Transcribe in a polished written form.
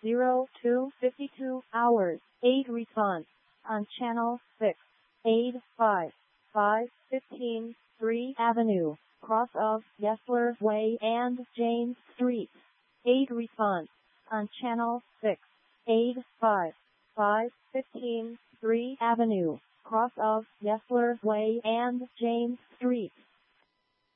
02:52 hours. Aid response on channel 6. Aid 515 3 Avenue, cross of Yesler Way and James Street. Aid response on channel 6. Aid 515 3 Avenue, cross of Yesler Way and James Street.